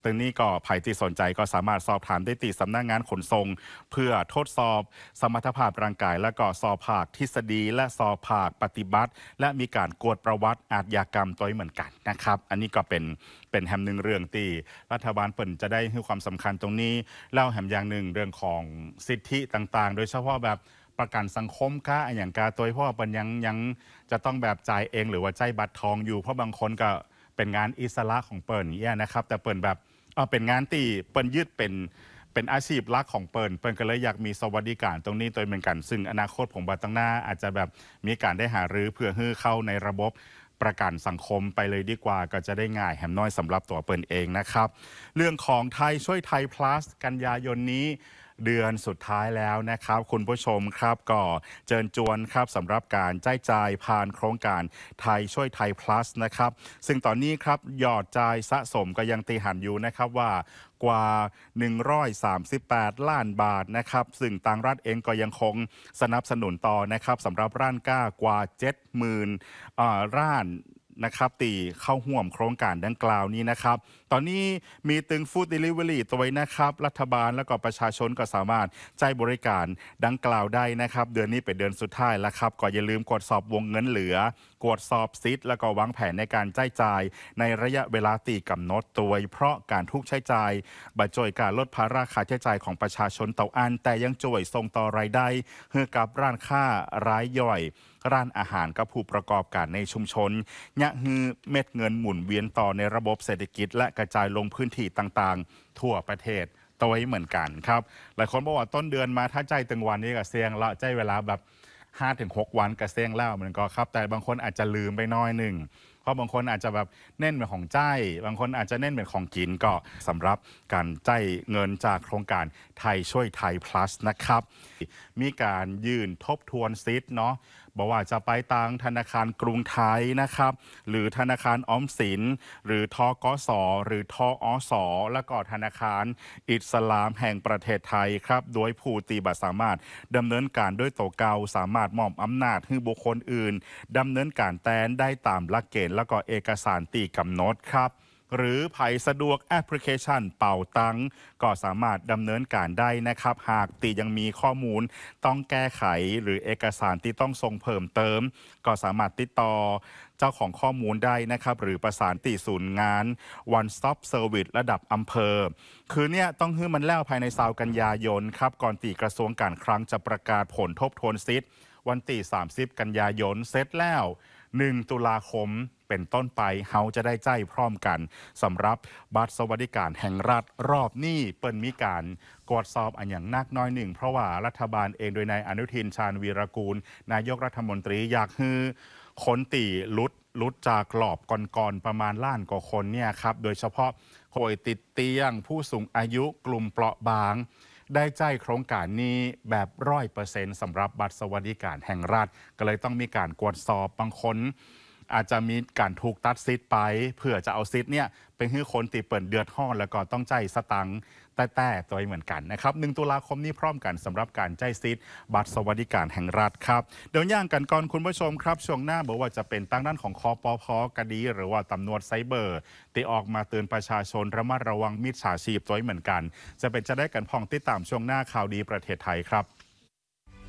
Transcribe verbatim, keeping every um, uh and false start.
ตรงนี้ก็ใครที่สนใจก็สามารถสอบถามได้ที่สำนักงานขนส่งเพื่อทดสอบสมรรถภาพร่างกายและก็สอบภาคทฤษฎีและสอบภาคปฏิบัติ และมีการกวดประวัติอาชญากรรมตัวเหมือนกันนะครับอันนี้ก็เป็นเป็นแฮมหนึ่งเรื่องที่รัฐบาลเปิ่นจะได้ให้ความสำคัญตรงนี้เล่าแฮมอย่างหนึ่งเรื่องของสิทธิต่างๆ โดยเฉพาะแบบประกันสังคมค่าอย่างกาตัวเพราะว่าเป็นยังยังจะต้องแบบจ่ายเองหรือว่าใจบัตรทองอยู่เพราะบางคนก็เป็นงานอิสระของเปิ่นเนี่ยนะครับแต่เปิ่นแบบเอาเป็นงานที่เปิ่นยืดเป็นเป็นอาชีพหลักของเปิ่นเปิ่นก็เลยอยากมีสวัสดิการตรงนี้ตัวเหมือนกันซึ่งอนาคตผมว่าตั้งหน้าอาจจะแบบมีการได้หารือเพื่อให้เข้าในระบบประกันสังคมไปเลยดีกว่าก็จะได้ง่ายแหมน้อยสำหรับตัวเปิ่นเองนะครับเรื่องของไทยช่วยไทย plus กันยายนนี้เดือนสุดท้ายแล้วนะครับคุณผู้ชมครับก็เจิญจวนครับสำหรับการจ่ายจ่ายผ่านโครงการไทยช่วยไทย plus นะครับซึ่งตอนนี้ครับยอดจ่ายสะสมก็ยังตีหันอยู่นะครับว่ากว่าหนึ่งร้อยสามสิบแปดล้านบาทนะครับซึ่งต่างรัฐเองก็ยังคงสนับสนุนต่อนะครับสำหรับร้านก้ากว่า เจ็ดหมื่น อ่าร้านนะครับตีเข้าห่วมโครงการดังกล่าวนี้นะครับตอนนี้มีตึงฟู้ดเดลิเวอรี่ตัวไว้นะครับรัฐบาลและก็ประชาชนก็สามารถจ่ายบริการดังกล่าวได้นะครับเดือนนี้เป็นเดือนสุดท้ายแล้วครับก็อย่าลืมกดสอบวงเงินเหลือกดสอบซิทแล้วก็วางแผนในการจ่ายจ่ายในระยะเวลาตีกำหนดตัวเพราะการทุกใช้จ่ายบัจ่วยการลดภาระค่าใช้จ่ายของประชาชนเต่าอันแต่ยังจ่วยส่งต่อรายได้ให้กับร้านค้ารายย่อยร้านอาหารกับผู้ประกอบการในชุมชนยะฮือเม็ดเงินหมุนเวียนต่อในระบบเศรษฐกิจและกระจายลงพื้นที่ต่างๆทั่วประเทศตัวเหมือนกันครับหลายคนบอกว่าต้นเดือนมาถ้าใจตึงวันนี้ก็เสี่ยงละใจเวลาแบบ ห้าถึงหก วันก็เสี่ยงแล้วมันก็ครับแต่บางคนอาจจะลืมไปน้อยหนึ่งเพราะบางคนอาจจะแบบเน้นเป็นของใจบางคนอาจจะเน้นเป็นของกินก็สำหรับการจ่ายเงินจากโครงการไทยช่วยไทย plus นะครับมีการยื่นทบทวนสิทธิ์เนาะบอกว่าจะไปทางธนาคารกรุงไทยนะครับหรือธนาคารออมสินหรือทกสหรือทอสและก็ธนาคารอิสลามแห่งประเทศไทยครับโดยผู้ตีบัตรสามารถดำเนินการด้วยตัวเก่าสามารถมอบอำนาจให้บุคคลอื่นดำเนินการแทนได้ตามหลักเกณฑ์แล้วก็เอกสารตีกำหนดครับหรือไผสะดวกแอปพลิเคชันเป่าตังก็สามารถดำเนินการได้นะครับหากตียังมีข้อมูลต้องแก้ไขหรือเอกสารที่ต้องส่งเพิ่มเติมก็สามารถติดต่อเจ้าของข้อมูลได้นะครับหรือประสานตีศูนย์งาน One Stop Service ระดับอำเภอคือเนี่ยต้องให้มันแล้วภายในซาวกันยายนครับก่อนตีกระทรวงการคลังจะประกาศผลทบทวนสิทธิ์วันที่สามสิบกันยายนเสร็จแล้วหนึ่งตุลาคมเป็นต้นไปเฮาจะได้ใจพร้อมกันสำหรับบัตรสวัสดิการแห่งรัฐรอบนี้เปิ้นมีการกวดสอบอันอย่างนักน้อยหนึ่งเพราะว่ารัฐบาลเองโดยนายอนุทินชาญวีรกูลนายกรัฐมนตรีอยากให้คนตีลุดลุดจากหลอบก่อนๆประมาณล้านกว่าคนเนี่ยครับโดยเฉพาะป่วยติดเตียงผู้สูงอายุกลุ่มเปราะบางได้ใจโครงการนี้แบบร้อยเปอร์เซ็นต์สำหรับบัตรสวัสดิการแห่งรัฐก็เลยต้องมีการกวดสอบบางคนอาจจะมีการถูกตัดสิทธิ์ไปเพื่อจะเอาสิทธิ์เนี่ยเป็นให้คนตีเปิดเดือดห้อนแล้วก็ต้องใจสตังค์แต่แต่ตัวเหมือนกันนะครับหนึ่งตุลาคมนี้พร้อมกันสำหรับการใจสิทธิ์บัตรสวัสดิการแห่งรัฐครับเดี๋ยวย่างกันก่อนคุณผู้ชมครับช่วงหน้าบอกว่าจะเป็นตั้งด้านของคปพกดีหรือว่าตำรวจไซเบอร์ที่ออกมาเตือนประชาชนระมัดระวังมิจฉาชีพตัวเหมือนกันจะเป็นจะได้กันพองติดตามช่วงหน้าข่าวดีประเทศไทยครับ